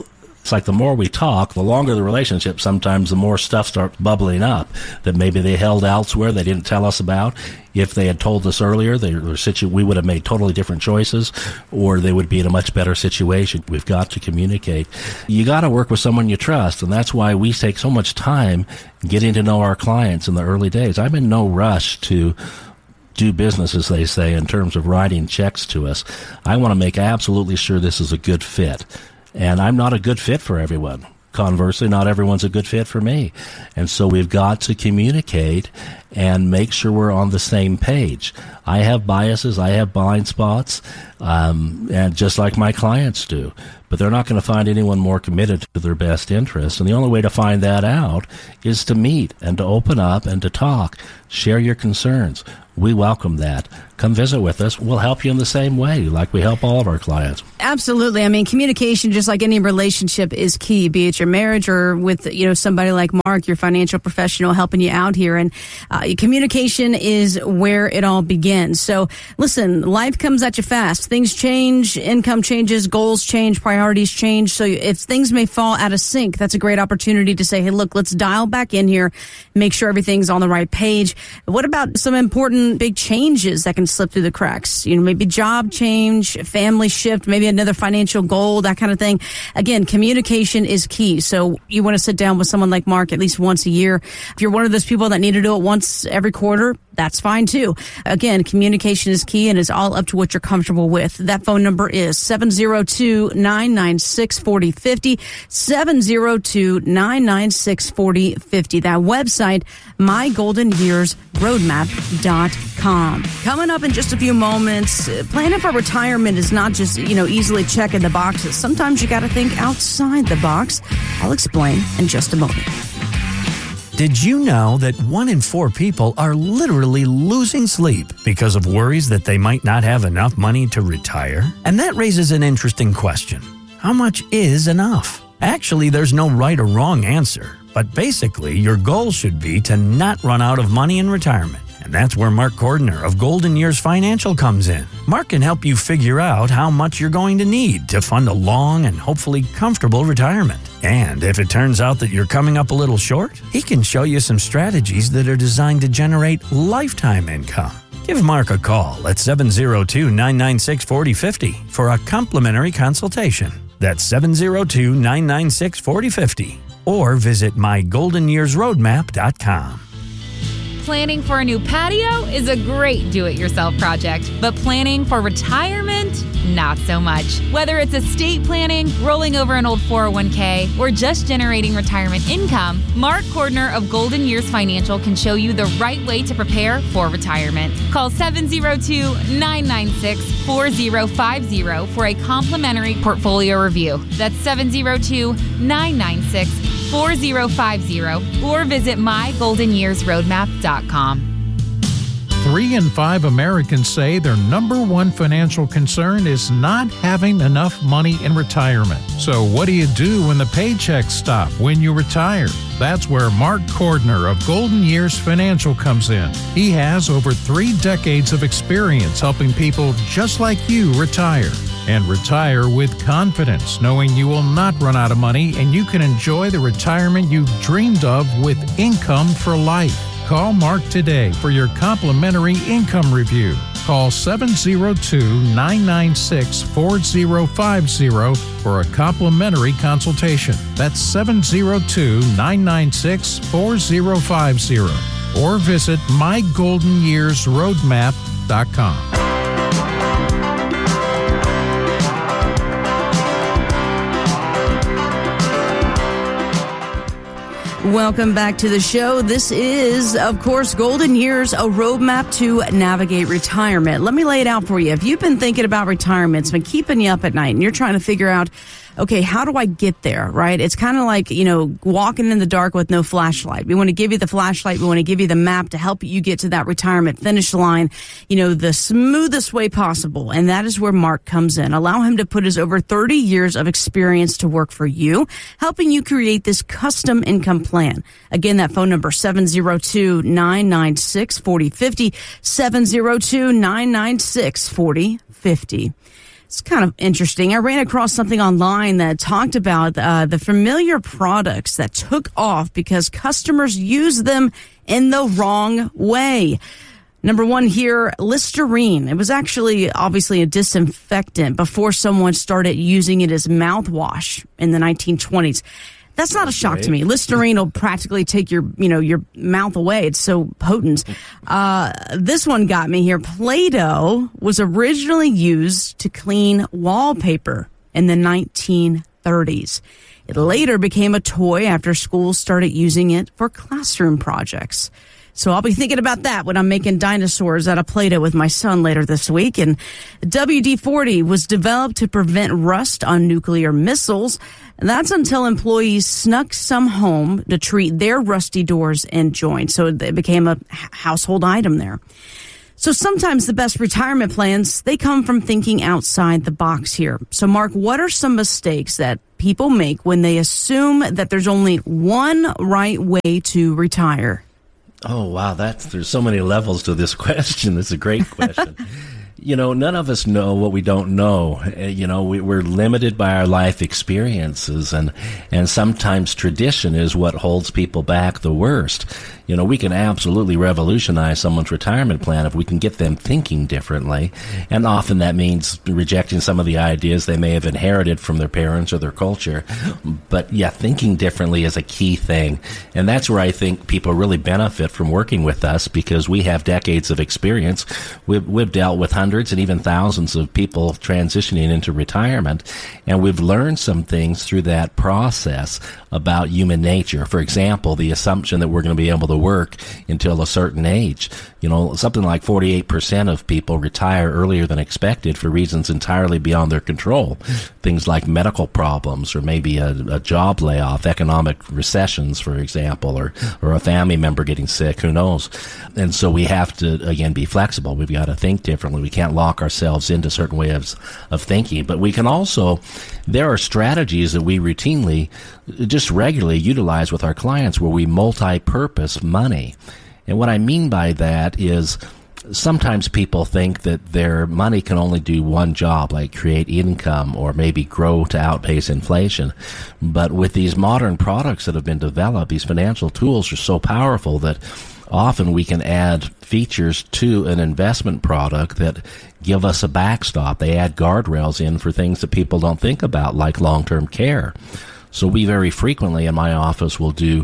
[SPEAKER 13] It's like the more we talk, the longer the relationship, sometimes the more stuff starts bubbling up that maybe they held elsewhere, they didn't tell us about. If they had told us earlier, we would have made totally different choices, or they would be in a much better situation. We've got to communicate. You got to work with someone you trust, and that's why we take so much time getting to know our clients in the early days. I'm in no rush to do business, as they say, in terms of writing checks to us. I want to make absolutely sure this is a good fit. And I'm not a good fit for everyone. Conversely, not everyone's a good fit for me. And so we've got to communicate and make sure we're on the same page. I have biases, I have blind spots, and just like my clients do. But they're not going to find anyone more committed to their best interests. And the only way to find that out is to meet and to open up and to talk. Share your concerns. We welcome that. Come visit with us. We'll help you in the same way, like we help all of our clients.
[SPEAKER 12] Absolutely. I mean, communication, just like any relationship, is key, be it your marriage or with, somebody like Mark, your financial professional helping you out here. And communication is where it all begins. So listen, life comes at you fast. Things change, income changes, goals change, priorities change. So if things may fall out of sync, that's a great opportunity to say, hey, look, let's dial back in here, make sure everything's on the right page. What about some important big changes that can slip through the cracks? Maybe job change, family shift, maybe another financial goal, that kind of thing. Again, communication is key. So you want to sit down with someone like Mark at least once a year. If you're one of those people that need to do it once every quarter, that's fine too. Again, communication is key, and it's all up to what you're comfortable with. That phone number is 702-996-4050, 702-996-4050. That website, mygoldenyearsroadmap.com. Coming up in just a few moments, planning for retirement is not just, easily checking the boxes. Sometimes you got to think outside the box. I'll explain in just a moment.
[SPEAKER 11] Did you know that 1 in 4 people are literally losing sleep because of worries that they might not have enough money to retire? And that raises an interesting question. How much is enough? Actually, there's no right or wrong answer. But basically, your goal should be to not run out of money in retirement. And that's where Mark Cordner of Golden Years Financial comes in. Mark can help you figure out how much you're going to need to fund a long and hopefully comfortable retirement. And if it turns out that you're coming up a little short, he can show you some strategies that are designed to generate lifetime income. Give Mark a call at 702-996-4050 for a complimentary consultation. That's 702-996-4050. Or visit mygoldenyearsroadmap.com.
[SPEAKER 21] Planning for a new patio is a great do-it-yourself project, but planning for retirement, not so much. Whether it's estate planning, rolling over an old 401k, or just generating retirement income, Mark Cordner of Golden Years Financial can show you the right way to prepare for retirement. Call 702-996-4050 for a complimentary portfolio review. That's 702-996-4050 or visit mygoldenyearsroadmap.com.
[SPEAKER 22] 3 in 5 Americans say their number one financial concern is not having enough money in retirement. So what do you do when the paychecks stop when you retire? That's where Mark Cordner of Golden Years Financial comes in. He has over 3 decades of experience helping people just like you retire. And retire with confidence, knowing you will not run out of money and you can enjoy the retirement you've dreamed of with income for life. Call Mark today for your complimentary income review. Call 702-996-4050 for a complimentary consultation. That's 702-996-4050. Or visit mygoldenyearsroadmap.com.
[SPEAKER 12] Welcome back to the show. This is, of course, Golden Years, a roadmap to navigate retirement. Let me lay it out for you. If you've been thinking about retirement, it's been keeping you up at night, and you're trying to figure out, okay, how do I get there, right? It's kind of like, walking in the dark with no flashlight. We want to give you the flashlight. We want to give you the map to help you get to that retirement finish line, the smoothest way possible. And that is where Mark comes in. Allow him to put his over 30 years of experience to work for you, helping you create this custom income plan. Again, that phone number, 702-996-4050, 702-996-4050. It's kind of interesting. I ran across something online that talked about the familiar products that took off because customers used them in the wrong way. Number one here, Listerine. It was actually obviously a disinfectant before someone started using it as mouthwash in the 1920s. That's not a shock to me. Listerine will practically take your mouth away. It's so potent. This one got me here. Play-Doh was originally used to clean wallpaper in the 1930s. It later became a toy after schools started using it for classroom projects. So I'll be thinking about that when I'm making dinosaurs out of Play-Doh with my son later this week. And WD-40 was developed to prevent rust on nuclear missiles. And that's until employees snuck some home to treat their rusty doors and joints. So it became a household item there. So sometimes the best retirement plans, they come from thinking outside the box here. So Mark, what are some mistakes that people make when they assume that there's only one right way to retire?
[SPEAKER 13] Oh, wow. There's so many levels to this question. It's a great question. None of us know what we don't know. We're limited by our life experiences, and sometimes tradition is what holds people back the worst. We can absolutely revolutionize someone's retirement plan if we can get them thinking differently. And often that means rejecting some of the ideas they may have inherited from their parents or their culture. But yeah, thinking differently is a key thing. And that's where I think people really benefit from working with us, because we have decades of experience. We've dealt with hundreds and even thousands of people transitioning into retirement. And we've learned some things through that process about human nature. For example, the assumption that we're going to be able to work until a certain age. Something like 48% of people retire earlier than expected for reasons entirely beyond their control. Things like medical problems, or maybe a job layoff, economic recessions, for example, or a family member getting sick, who knows. And so we have to, again, be flexible. We've got to think differently. We can't lock ourselves into certain ways of thinking. But we can also, there are strategies that we routinely, just regularly utilize with our clients where we multi-purpose money. And what I mean by that is sometimes people think that their money can only do one job, like create income or maybe grow to outpace inflation. But with these modern products that have been developed, these financial tools are so powerful that often we can add features to an investment product that give us a backstop. They add guardrails in for things that people don't think about, like long-term care. So we very frequently in my office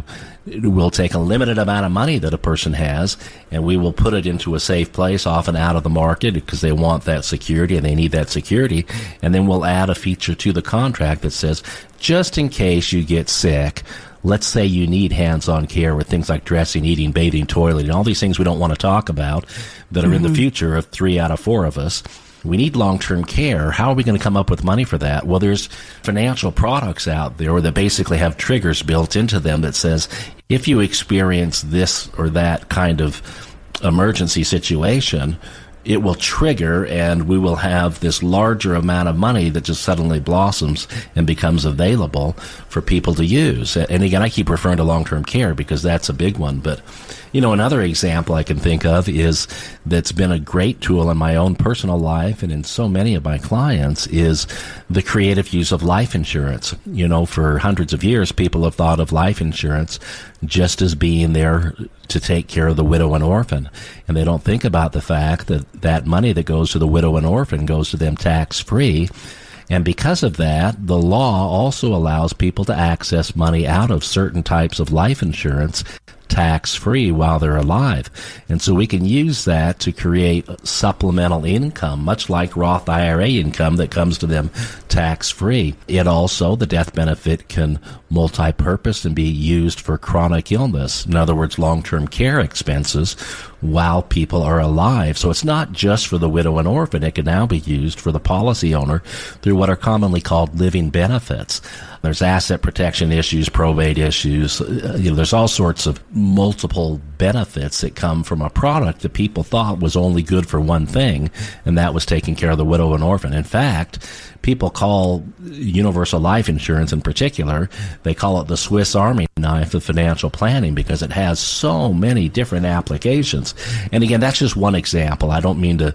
[SPEAKER 13] we'll take a limited amount of money that a person has, and we will put it into a safe place, often out of the market, because they want that security and they need that security. And then we'll add a feature to the contract that says, just in case you get sick, let's say you need hands-on care with things like dressing, eating, bathing, toileting, all these things we don't want to talk about that are in the future of 3 out of 4 of us. We need long-term care. How are we going to come up with money for that? Well, there's financial products out there that basically have triggers built into them that says, if you experience this or that kind of emergency situation, it will trigger, and we will have this larger amount of money that just suddenly blossoms and becomes available for people to use. And again, I keep referring to long-term care because that's a big one. But, another example I can think of is that's been a great tool in my own personal life and in so many of my clients is the creative use of life insurance. For hundreds of years, people have thought of life insurance just as being there to take care of the widow and orphan. And they don't think about the fact that that money that goes to the widow and orphan goes to them tax-free. And because of that, the law also allows people to access money out of certain types of life insurance tax-free while they're alive. And so we can use that to create supplemental income, much like Roth IRA income that comes to them tax-free. It also, the death benefit can multi-purpose and be used for chronic illness. In other words, long-term care expenses while people are alive. So it's not just for the widow and orphan. It can now be used for the policy owner through what are commonly called living benefits. There's asset protection issues, probate issues. There's all sorts of multiple benefits that come from a product that people thought was only good for one thing, and that was taking care of the widow and orphan. In fact, people call universal life insurance in particular, they call it the Swiss Army knife of financial planning because it has so many different applications. And again, that's just one example. I don't mean to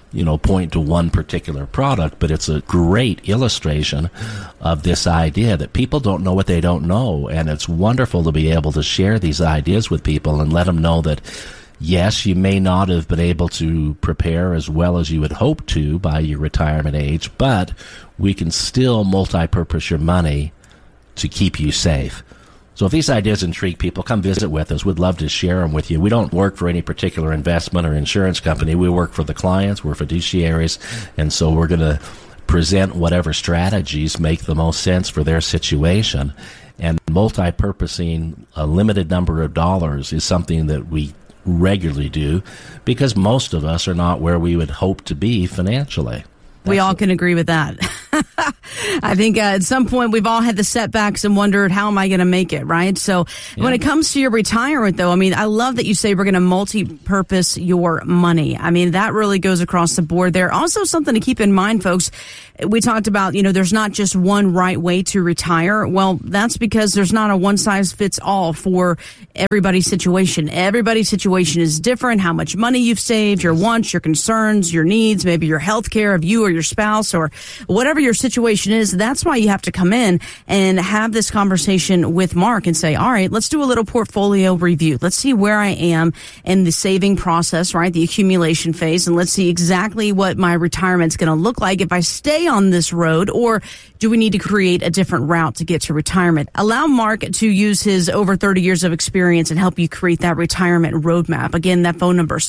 [SPEAKER 13] point to one particular product, but it's a great illustration of this idea that people don't know what they don't know, and it's wonderful to be able to share these ideas with people and let them know that, yes, you may not have been able to prepare as well as you had hoped to by your retirement age, but we can still multi-purpose your money to keep you safe. So if these ideas intrigue people, come visit with us. We'd love to share them with you. We don't work for any particular investment or insurance company. We work for the clients. We're fiduciaries. And so we're going to present whatever strategies make the most sense for their situation. And multi-purposing a limited number of dollars is something that we regularly do because most of us are not where we would hope to be financially.
[SPEAKER 12] We all can agree with that. I think at some point we've all had the setbacks and wondered, how am I going to make it, right? So when it comes to your retirement, though, I mean, I love that you say we're going to multi-purpose your money. I mean, that really goes across the board there. Also something to keep in mind, folks. We talked about, there's not just one right way to retire. Well, that's because there's not a one-size-fits-all for everybody's situation. Everybody's situation is different. How much money you've saved, your wants, your concerns, your needs, maybe your health care of you or your spouse or whatever your situation is. That's why you have to come in and have this conversation with Mark and say, all right, let's do a little portfolio review. Let's see where I am in the saving process, right? The accumulation phase. And let's see exactly what my retirement's going to look like if I stay on this road, or do we need to create a different route to get to retirement? Allow Mark to use his over 30 years of experience and help you create that retirement roadmap. Again, that phone number,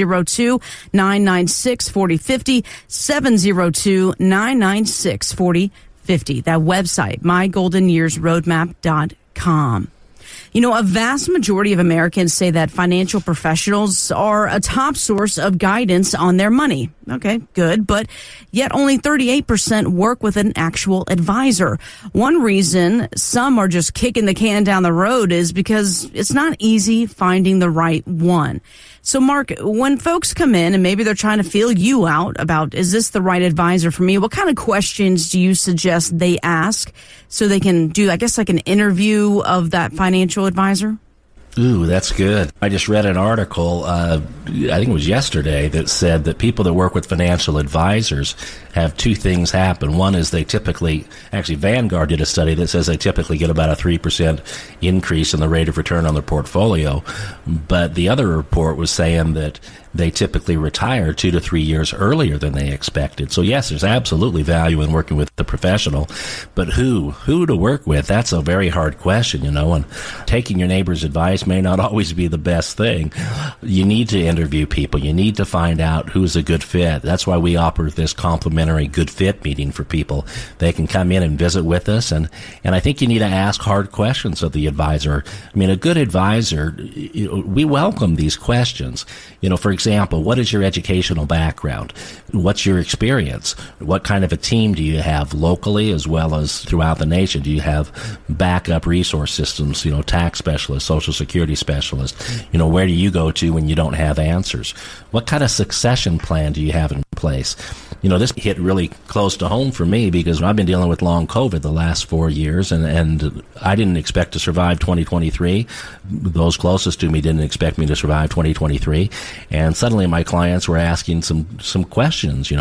[SPEAKER 12] 702-996-4050, 702-996-4050. That website, mygoldenyearsroadmap.com. A vast majority of Americans say that financial professionals are a top source of guidance on their money. Okay, good. But yet only 38% work with an actual advisor. One reason some are just kicking the can down the road is because it's not easy finding the right one. So, Mark, when folks come in and maybe they're trying to feel you out about, is this the right advisor for me? What kind of questions do you suggest they ask so they can do, I guess, like an interview of that financial advisor?
[SPEAKER 13] Ooh, that's good. I just read an article, I think it was yesterday, that said that people that work with financial advisors have two things happen. One is they typically, actually Vanguard did a study that says they typically get about a 3% increase in the rate of return on their portfolio. But the other report was saying that they typically retire 2 to 3 years earlier than they expected. So yes, there's absolutely value in working with the professional, but who to work with? That's a very hard question, and taking your neighbor's advice may not always be the best thing. You need to interview people. You need to find out who's a good fit. That's why we offer this complimentary good fit meeting for people. They can come in and visit with us, and I think you need to ask hard questions of the advisor. I mean, a good advisor, we welcome these questions. For example, what is your educational background? What's your experience? What kind of a team do you have locally as well as throughout the nation? Do you have backup resource systems, tax specialists, social security specialists? Where do you go to when you don't have answers? What kind of succession plan do you have in place? This hit really close to home for me because I've been dealing with long COVID the last 4 years, and I didn't expect to survive 2023. Those closest to me didn't expect me to survive 2023. And suddenly my clients were asking some questions,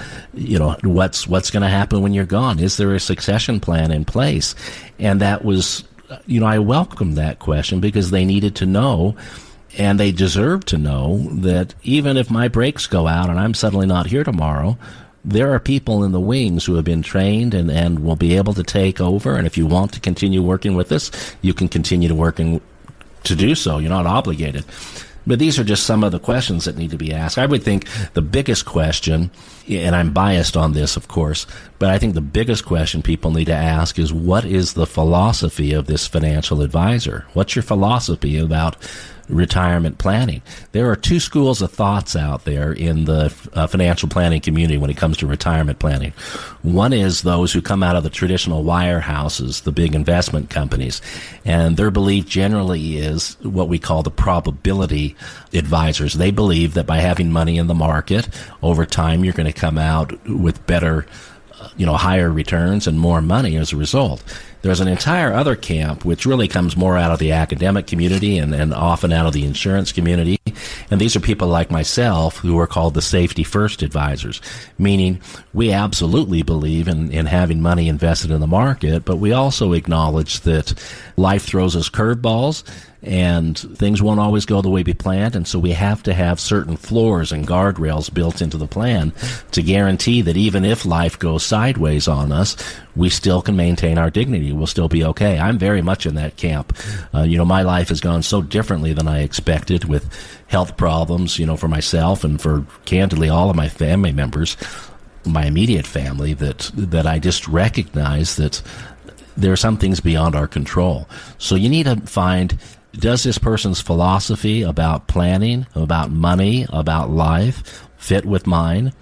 [SPEAKER 13] what's going to happen when you're gone? Is there a succession plan in place? And that was, I welcomed that question because they needed to know, and they deserve to know, that even if my brakes go out and I'm suddenly not here tomorrow, there are people in the wings who have been trained and will be able to take over. And if you want to continue working with us, you can continue to work to do so. You're not obligated. But these are just some of the questions that need to be asked. I would think the biggest question, and I'm biased on this, of course, but I think the biggest question people need to ask is, what is the philosophy of this financial advisor? What's your philosophy about retirement planning? There are two schools of thoughts out there in the financial planning community when it comes to retirement planning. One is those who come out of the traditional wirehouses, the big investment companies, and their belief generally is what we call the probability advisors. They believe that by having money in the market, over time you're going to come out with better higher returns and more money as a result. There's an entire other camp which really comes more out of the academic community and often out of the insurance community. And these are people like myself who are called the safety first advisors, meaning we absolutely believe in having money invested in the market, but we also acknowledge that life throws us curveballs and things won't always go the way we planned, and so we have to have certain floors and guardrails built into the plan to guarantee that even if life goes sideways on us, we still can maintain our dignity. We'll still be okay. I'm very much in that camp. My life has gone so differently than I expected with health problems, for myself and for, candidly, all of my family members, my immediate family, that I just recognize that there are some things beyond our control. So you need to find, does this person's philosophy about planning, about money, about life fit with mine?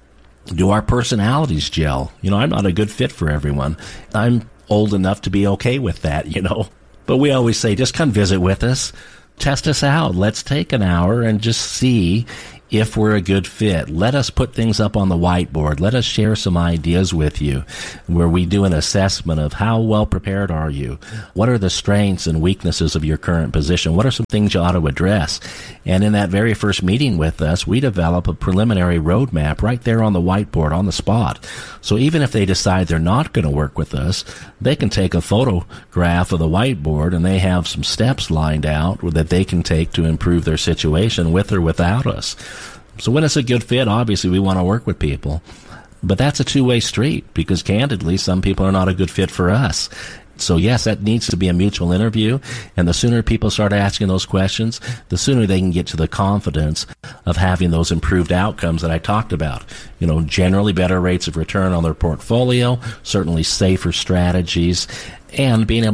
[SPEAKER 13] Do our personalities gel? I'm not a good fit for everyone. I'm old enough to be okay with that, But we always say, just come visit with us. Test us out. Let's take an hour and just see if we're a good fit. Let us put things up on the whiteboard. Let us share some ideas with you where we do an assessment of how well prepared are you? What are the strengths and weaknesses of your current position? What are some things you ought to address? And in that very first meeting with us, we develop a preliminary roadmap right there on the whiteboard, on the spot. So even if they decide they're not going to work with us, they can take a photograph of the whiteboard and they have some steps lined out that they can take to improve their situation with or without us. So when it's a good fit, obviously we want to work with people. But that's a two-way street because, candidly, some people are not a good fit for us. So, yes, that needs to be a mutual interview. And the sooner people start asking those questions, the sooner they can get to the confidence of having those improved outcomes that I talked about. Generally better rates of return on their portfolio, certainly safer strategies, and being able